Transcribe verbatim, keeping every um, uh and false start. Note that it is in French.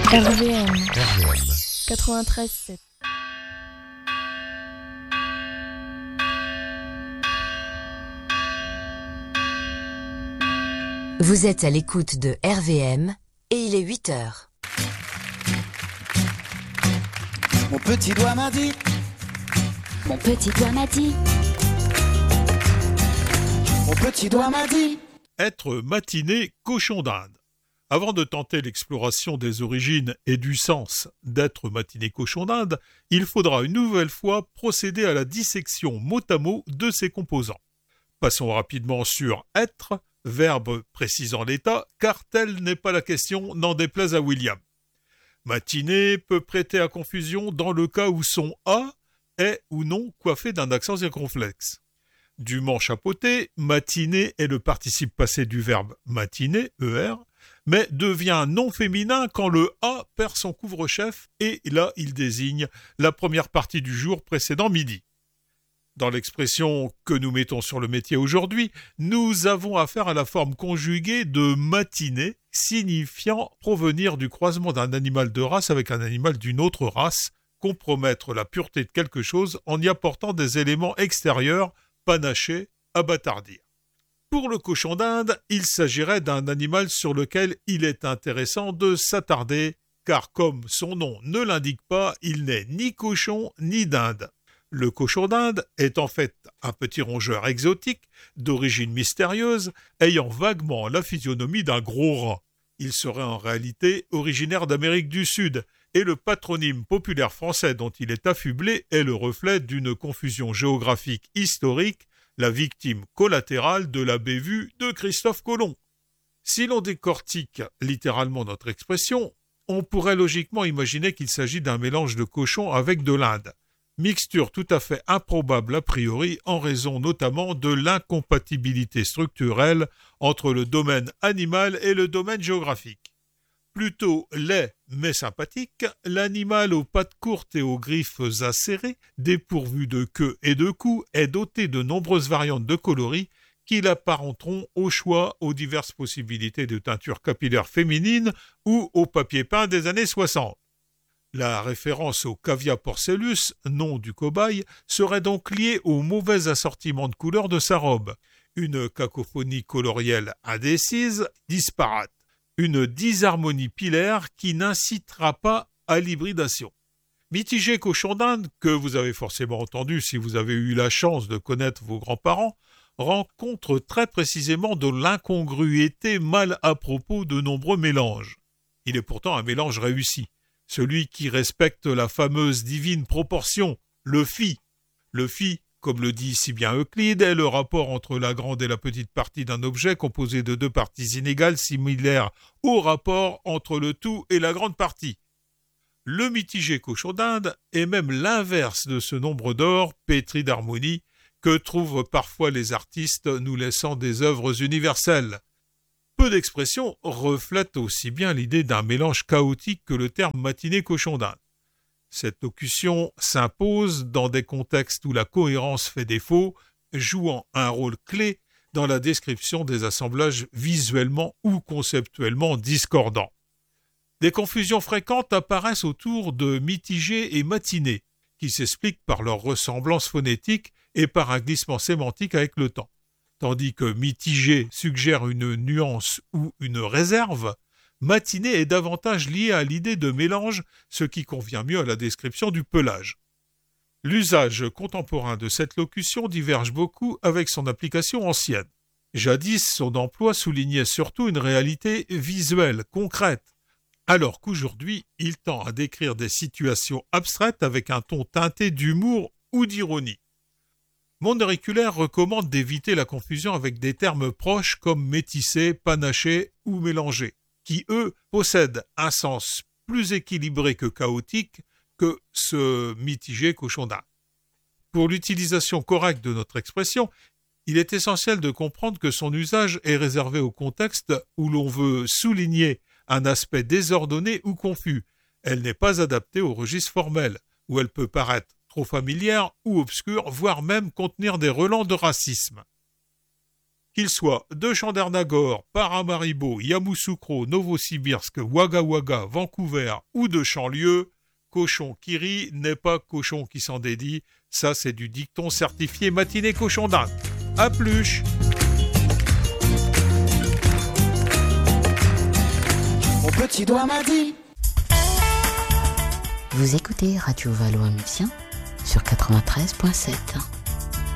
R V M R V M quatre-vingt-treize sept. Vous êtes à l'écoute de R V M et il est huit heures. Mon petit doigt m'a dit. Mon petit doigt m'a dit. Mon petit doigt m'a dit. Être matiné cochon d'Inde. Avant de tenter l'exploration des origines et du sens d'être matiné cochon d'Inde, il faudra une nouvelle fois procéder à la dissection mot à mot de ses composants. Passons rapidement sur être, verbe précisant l'état, car telle n'est pas la question, n'en déplaise à William. Matiné peut prêter à confusion dans le cas où son A est ou non coiffé d'un accent circonflexe. Dûment chapeauté, matiné est le participe passé du verbe matiner, E R, mais devient non féminin quand le A perd son couvre-chef et là il désigne la première partie du jour précédent midi. Dans l'expression que nous mettons sur le métier aujourd'hui, nous avons affaire à la forme conjuguée de matiner, signifiant provenir du croisement d'un animal de race avec un animal d'une autre race, compromettre la pureté de quelque chose en y apportant des éléments extérieurs, panachés, abâtardir. Pour le cochon d'Inde, il s'agirait d'un animal sur lequel il est intéressant de s'attarder, car comme son nom ne l'indique pas, il n'est ni cochon ni dinde. Le cochon d'Inde est en fait un petit rongeur exotique, d'origine mystérieuse, ayant vaguement la physionomie d'un gros rat. Il serait en réalité originaire d'Amérique du Sud, et le patronyme populaire français dont il est affublé est le reflet d'une confusion géographique historique, la victime collatérale de la bévue de Christophe Colomb. Si l'on décortique littéralement notre expression, on pourrait logiquement imaginer qu'il s'agit d'un mélange de cochon avec de l'Inde. Mixture tout à fait improbable a priori en raison notamment de l'incompatibilité structurelle entre le domaine animal et le domaine géographique. Plutôt laid mais sympathique, l'animal aux pattes courtes et aux griffes acérées, dépourvu de queue et de cou, est doté de nombreuses variantes de coloris qui l'apparenteront au choix aux diverses possibilités de teinture capillaire féminine ou au papier peint des années soixante. La référence au Cavia porcellus, nom du cobaye, serait donc liée au mauvais assortiment de couleurs de sa robe, une cacophonie colorielle indécise, disparate, une disharmonie pilaire qui n'incitera pas à l'hybridation. Mitigé cochon d'Inde, que vous avez forcément entendu si vous avez eu la chance de connaître vos grands-parents, rencontre très précisément de l'incongruité mal à propos de nombreux mélanges. Il est pourtant un mélange réussi. Celui qui respecte la fameuse divine proportion, le phi. Le phi, comme le dit si bien Euclide, est le rapport entre la grande et la petite partie d'un objet composé de deux parties inégales similaires au rapport entre le tout et la grande partie. Le mitigé cochon d'Inde est même l'inverse de ce nombre d'or pétri d'harmonie que trouvent parfois les artistes nous laissant des œuvres universelles. Peu d'expressions reflètent aussi bien l'idée d'un mélange chaotique que le terme matiné cochon d'Inde. Cette locution s'impose dans des contextes où la cohérence fait défaut, jouant un rôle clé dans la description des assemblages visuellement ou conceptuellement discordants. Des confusions fréquentes apparaissent autour de mitigé et matiné, qui s'expliquent par leur ressemblance phonétique et par un glissement sémantique avec le temps. Tandis que mitigé suggère une nuance ou une réserve, matiné est davantage lié à l'idée de mélange, ce qui convient mieux à la description du pelage. L'usage contemporain de cette locution diverge beaucoup avec son application ancienne. Jadis, son emploi soulignait surtout une réalité visuelle, concrète, alors qu'aujourd'hui, il tend à décrire des situations abstraites avec un ton teinté d'humour ou d'ironie. Monde auriculaire recommande d'éviter la confusion avec des termes proches comme métissé, panaché ou mélangé, qui, eux, possèdent un sens plus équilibré que chaotique que ce mitigé cochon d'Inde. Pour l'utilisation correcte de notre expression, il est essentiel de comprendre que son usage est réservé au contexte où l'on veut souligner un aspect désordonné ou confus. Elle n'est pas adaptée au registre formel, où elle peut paraître trop familière ou obscure, voire même contenir des relents de racisme. Qu'ils soient de Chandernagor, Paramaribo, Yamoussoukro, Novosibirsk, Wagga Wagga, Vancouver ou de Chanlieu, cochon qui rit n'est pas cochon qui s'en dédie. Ça, c'est du dicton certifié matinée cochon d'Inde. À plus! Mon petit doigt m'a dit. Vous écoutez Radio Valois-Mutien sur quatre-vingt-treize virgule sept.